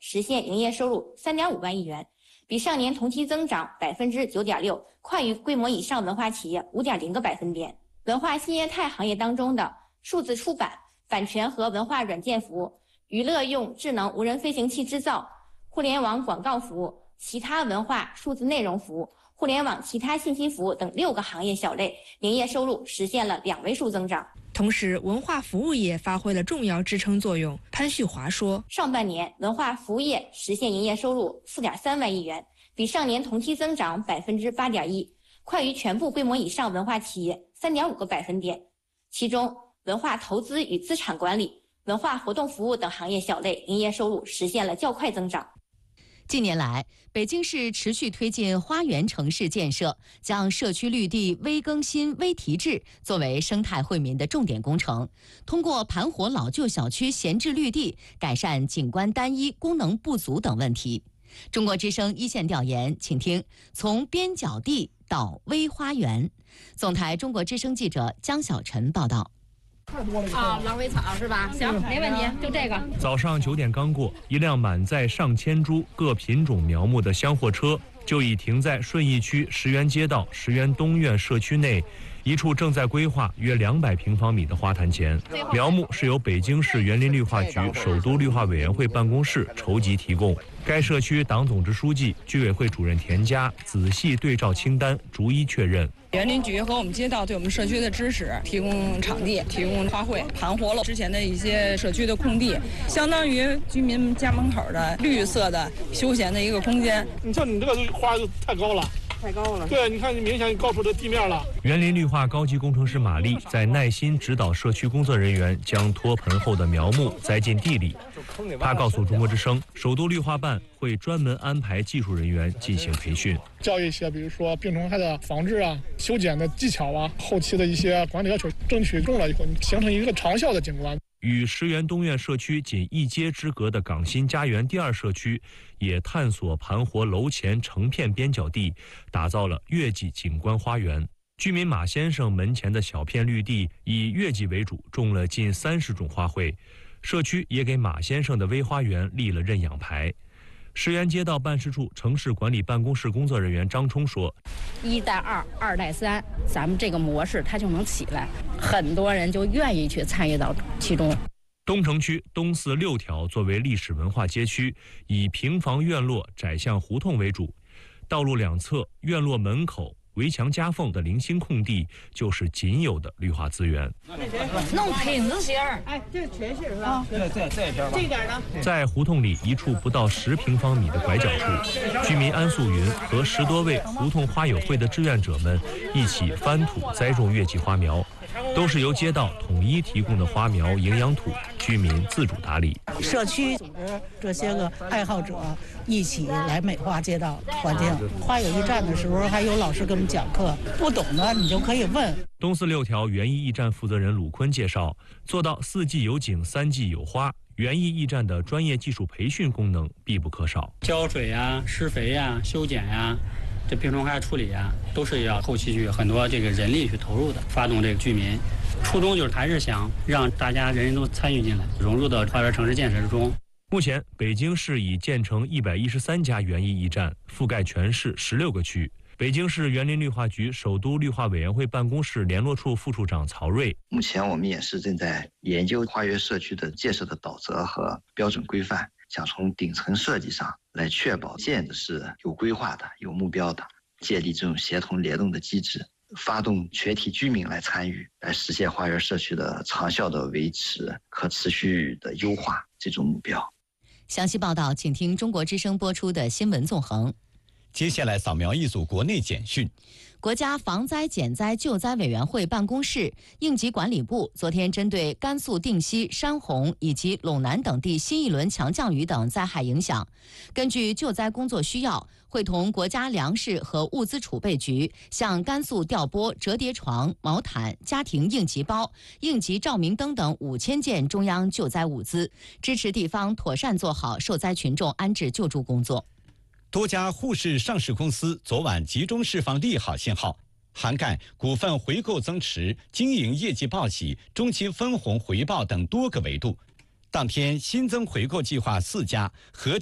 实现营业收入3.5万亿元，比上年同期增长9.6%，快于规模以上文化企业5.0个百分点。文化新业态行业当中的数字出版、版权和文化软件服务、娱乐用智能无人飞行器制造、互联网广告服务、其他文化数字内容服务、互联网其他信息服务等6个行业小类，营业收入实现了2位数增长。 同时，文化服务业发挥了重要支撑作用。潘旭华说， 上半年文化服务业实现营业收入4.3万亿元，比上年同期增长8.1%，快于全部规模以上文化企业3.5个百分点。其中，文化投资与资产管理、文化活动服务等行业小类营业收入实现了较快增长。 近年来，北京市持续推进花园城市建设，将社区绿地微更新、微提质作为生态惠民的重点工程。通过盘活老旧小区闲置绿地，改善景观单一、功能不足等问题。中国之声一线调研，请听从边角地到微花园。总台中国之声记者江小晨报道。 狼尾草是吧？行，没问题，就这个。 早上9点刚过，一辆满载上千株各品种苗木的厢货车就已停在顺义区石园街道石园东苑社区内一处正在规划约200平方米的花坛前。苗木是由北京市园林绿化局首都绿化委员会办公室筹集提供。该社区党总支书记、居委会主任田佳仔细对照清单，逐一确认。 园林局和我们街道对我们社区的支持，提供场地，提供花卉，盘活了之前的一些社区的空地，相当于居民家门口的绿色的休闲的一个空间。 你像你这个花就太高了。太高了，对，你看你明显高出这地面了。 园林绿化高级工程师马丽在耐心指导社区工作人员将脱盆后的苗木栽进地里。他告诉中国之声，首都绿化办会专门安排技术人员进行培训， 教一些比如说病虫害的防治啊、修剪的技巧啊、后期的一些管理要求，争取中了以后，形成一个长效的景观。 与石园东苑社区仅1街之隔的港新家园第2社区，也探索盘活楼前成片边角地，打造了月季景观花园。居民马先生门前的小片绿地以月季为主，种了近30种花卉。社区也给马先生的微花园立了认养牌。石园街道办事处城市管理办公室工作人员张冲说 ：1带2，2带3，咱们这个模式它就能起来，很多人就愿意去参与到其中。 东城区东四6条作为历史文化街区，以平房院落窄巷胡同为主，道路两侧、院落门口、围墙夹缝的零星空地就是仅有的绿化资源。 弄瓶子芯儿， 哎，这全是吧？这边吧。这点呢？ 在胡同里一处不到10平方米的拐角处，居民安素云和10多位胡同花友会的志愿者们一起翻土栽种月季花苗，都是由街道统一提供的花苗营养土，居民自主打理。 社区组织这些个爱好者一起来美化街道环境。花友驿站的时候，还有老师给我们讲课，不懂的你就可以问。 东四6条园艺驿站负责人鲁坤介绍，做到4季有景，3季有花，园艺驿站的专业技术培训功能必不可少。 浇水呀、施肥呀、修剪呀，这病虫害处理呀，都是要后期去很多这个人力去投入的，发动这个居民。初衷就是还是想让大家人人都参与进来，融入到花园城市建设之中。 目前，北京市已建成113家园艺驿站，覆盖全市16个区。北京市园林绿化局首都绿化委员会办公室联络处副处长曹瑞： 目前我们也是正在研究花园社区的建设的导则和标准规范，想从顶层设计上来确保建的是有规划的、有目标的，建立这种协同联动的机制，发动全体居民来参与，来实现花园社区的长效的维持、可持续的优化这种目标。 详细报道，请听中国之声播出的新闻纵横。 接下来扫描一组国内简讯。 国家防灾减灾救灾委员会办公室、应急管理部昨天针对甘肃定西、山洪以及陇南等地新一轮强降雨等灾害影响，根据救灾工作需要，会同国家粮食和物资储备局向甘肃调拨折叠床、毛毯、家庭应急包、应急照明灯等5000件中央救灾物资，支持地方妥善做好受灾群众安置救助工作。 多家沪市上市公司昨晚集中释放利好信号，涵盖股份回购增持、经营业绩报喜、中期分红回报等多个维度。当天新增回购计划4家，合